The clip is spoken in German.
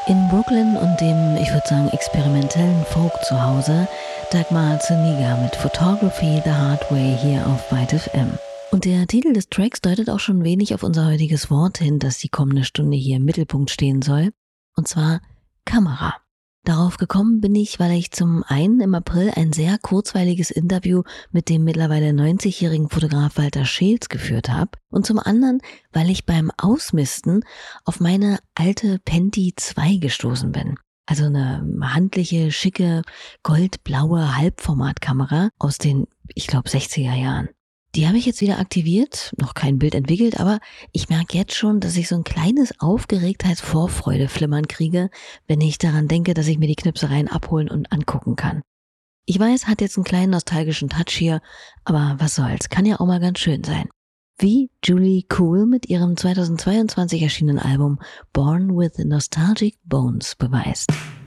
In Brooklyn und dem, ich würde sagen, experimentellen Folk zu Hause, Dagmar Zuniga mit Photography the Hard Way hier auf Byte FM. Und der Titel des Tracks deutet auch schon wenig auf unser heutiges Wort hin, das die kommende Stunde hier im Mittelpunkt stehen soll, und zwar Kamera. Darauf gekommen bin ich, weil ich zum einen im April ein sehr kurzweiliges Interview mit dem mittlerweile 90-jährigen Fotograf Walter Scheels geführt habe und zum anderen, weil ich beim Ausmisten auf meine alte Penti 2 gestoßen bin. Also eine handliche, schicke, goldblaue Halbformatkamera aus den, ich glaube, 60er Jahren. Die habe ich jetzt wieder aktiviert, noch kein Bild entwickelt, aber ich merke jetzt schon, dass ich so ein kleines Aufgeregtheitsvorfreude-Flimmern kriege, wenn ich daran denke, dass ich mir die Knipsereien abholen und angucken kann. Ich weiß, hat jetzt einen kleinen nostalgischen Touch hier, aber was soll's, kann ja auch mal ganz schön sein. Wie Julie Cool mit ihrem 2022 erschienenen Album Born with Nostalgic Bones beweist.